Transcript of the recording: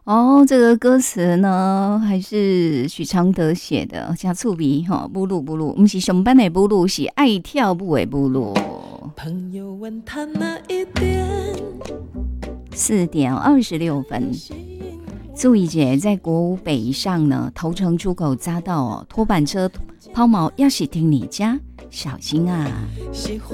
哦，这个歌词呢，还是许常德写的，加醋鼻哈，布鲁布鲁，不是上班的布鲁，是爱跳舞的布鲁。 朋友问他哪一点 4:26，注意姐在国五北上呢，头城出口匝道哦，拖板车抛锚，要是停你家，小心啊！ 喜欢